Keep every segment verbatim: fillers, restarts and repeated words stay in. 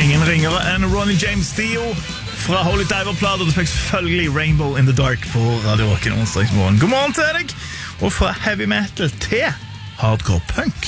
Ingen ringere enn Ronny James Dio fra Holy Diver-plater. Du fikk selvfølgelig Rainbow in the Dark på Radio Rocken onsdagsmorgen. God morgen til deg, og fra heavy metal til hardcore punk.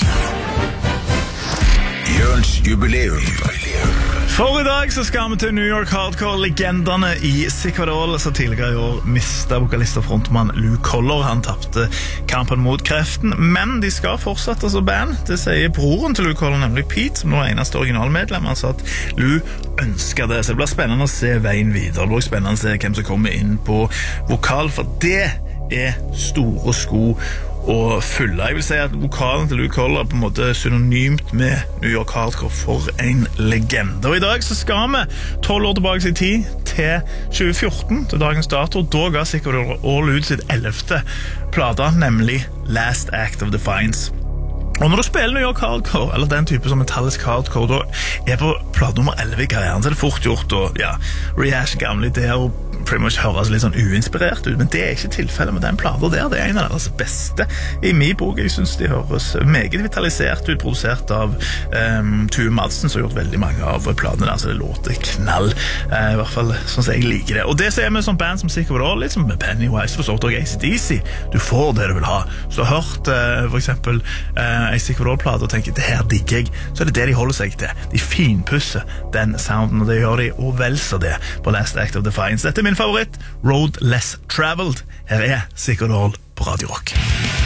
Jørns jubileum. For i dag så skal vi til New York hardcore-legendene i Sick of It All, som tidligere i år mistet vokalist og frontmann Lou Koller. Han tappte kampen mot kreften, men de skal fortsette som band. Det sier broren til Lou Koller, nemlig Pete, som nå er eneste originalmedlem. Han sa at Lou ønsker det, så det blir spennende å se veien videre. Det blir spennende å se hvem som kommer inn på vokal, for det er store sko og fulle. Jeg vil si at vokalen til Lou Koller er på en måte synonymt med New York hardcore for en legende. Og i dag så skal vi tolv år tilbake i tid til tjue fjorten, til dagens dato. Da ga Sick of It All ut sitt ellevte plata, nemlig Last Act of Defiance. Og når du spiller New York hardcore, eller den type som metallisk hardcore, da er på plate nummer elleve i karrieren, så er det fort gjort å ja, rehash gamle ideer og pretty much høres litt sånn uinspirert ut, men det er ikke tilfellet med den plata der. Det er en av deres beste i min bok. Jeg synes de høres meget vitalisert ut, produsert av um, Tue Madsen, som har gjort veldig mange av platene der, så det låter knall, uh, i hvert fall sånn som jeg liker det. Og det ser vi som band som Sick of It All, litt som med Pennywise, forstått og A C D C. Du får det du vil ha. Så du har hørt uh, for eksempel uh, en Sick of It All-plate og tenker, det her digger jeg, så er det det de holder seg til. De finpusser den sounden, og det gjør de, og vel så det, på Last Act of Defiance. Dette er min favoritt, Road Less Traveled. Her er Sick of It All på Radio Rock.